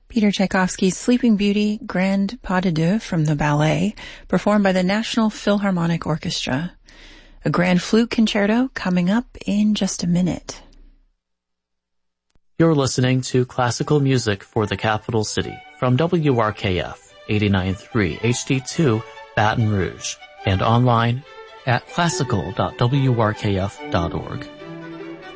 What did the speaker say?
Peter Tchaikovsky's Sleeping Beauty, Grand Pas de Deux from the ballet, performed by the National Philharmonic Orchestra. A grand flute concerto coming up in just a minute. You're listening to classical music for the capital city from WRKF 89.3 HD2 Baton Rouge and online at classical.wrkf.org.